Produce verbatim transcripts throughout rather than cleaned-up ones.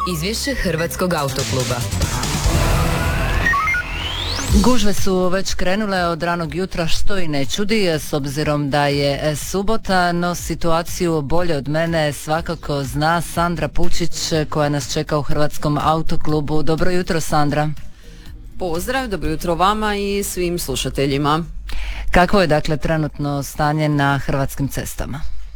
Izvješće Hrvatskog autokluba. Gužve su već krenule od ranog jutra, što i ne čudi s obzirom da je subota, no situaciju bolje od mene svakako zna Sandra Pučić koja nas čeka u Hrvatskom autoklubu. Dobro jutro, Sandra. Pozdrav, dobro jutro vama i svim slušateljima. Kakvo je dakle trenutno stanje na hrvatskim cestama?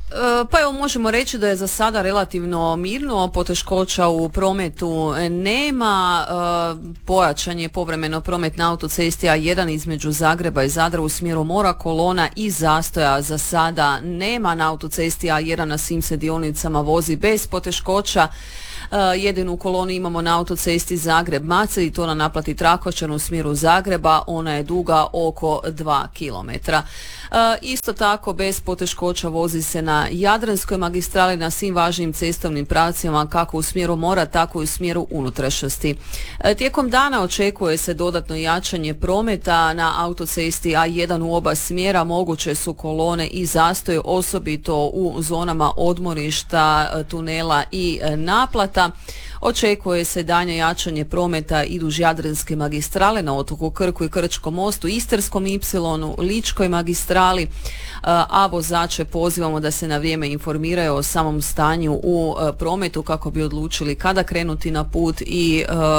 Pa evo, možemo reći da je za sada relativno mirno, poteškoća u prometu nema, pojačan je povremeno promet na autocesti A jedan između Zagreba i Zadra u smjeru mora, kolona i zastoja za sada nema. Na autocesti A jedan na svim se dionicama vozi bez poteškoća. Uh, jedinu kolonu imamo na autocesti Zagreb-Macelj i to na naplati Trakošćan u smjeru Zagreba, ona je duga oko dva kilometra. Uh, isto tako bez poteškoća vozi se na Jadranskoj magistrali na svim važnim cestovnim pravcima kako u smjeru mora tako i u smjeru unutrašnjosti. Uh, tijekom dana očekuje se dodatno jačanje prometa na autocesti A jedan u oba smjera, moguće su kolone i zastoj osobito u zonama odmorišta, tunela i naplata. Očekuje se daljnje jačanje prometa i duž Jadranske magistrale na otoku Krku i Krčkom mostu, Istarskom ipsilonu, Ličkoj magistrali, a vozače pozivamo da se na vrijeme informiraju o samom stanju u prometu kako bi odlučili kada krenuti na put i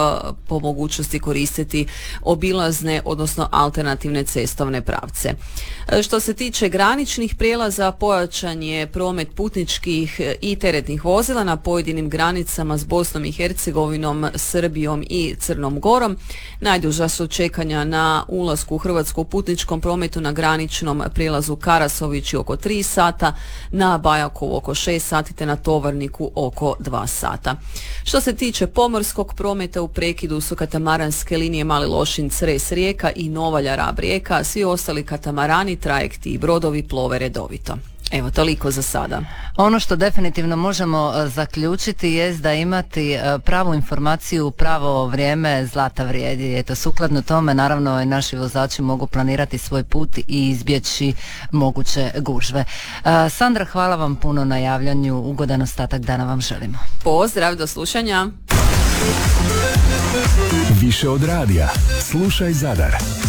po mogućnosti koristiti obilazne, odnosno alternativne cestovne pravce. Što se tiče graničnih prijelaza, pojačan je promet putničkih i teretnih vozila na pojedinim granicama s Bosnom i Hercegovinom, Srbijom i Crnom Gorom. Najduža su čekanja na ulasku u Hrvatsku u putničkom prometu na graničnom prijelazu Karasovići oko tri sata, na Bajakovu oko šest sati te na Tovarniku oko dva sata. Što se tiče pomorskog prometa, u prekidu su katamaranske linije Mali Lošinj, Cres, Rijeka i Novalja, Rab, Rijeka, svi ostali katamarani, trajekti i brodovi plove redovito. Evo, toliko za sada. Ono što definitivno možemo zaključiti jest da imati pravu informaciju u pravo vrijeme zlata vrijedi. Eto, sukladno tome naravno i naši vozači mogu planirati svoj put i izbjeći moguće gužve. Sandra, hvala vam puno na javljanju, ugodan ostatak dana vam želimo. Pozdrav, do slušanja. Više od radija, slušaj Zadar.